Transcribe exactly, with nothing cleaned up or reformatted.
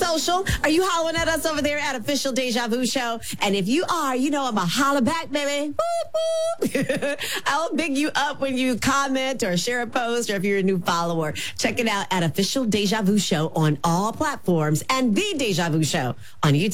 social? Are you hollering at us over there at Official Deja Vu Show? And if you are, you know I'm a holler back, baby. Boop, boop. I'll big you up when you comment or share a post, or if you're a new follower. Check it out at Official Deja Vu Show on all platforms and The Deja Vu Show on YouTube.